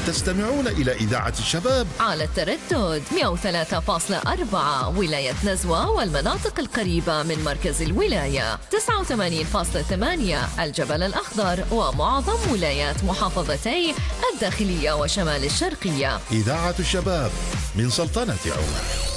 تستمعون إلى إذاعة الشباب على التردد 103.4 ولاية نزوة والمناطق القريبة من مركز الولاية، 89.8 الجبل الأخضر ومعظم ولايات محافظتي الداخلية وشمال الشرقية. إذاعة الشباب من سلطنة عمان.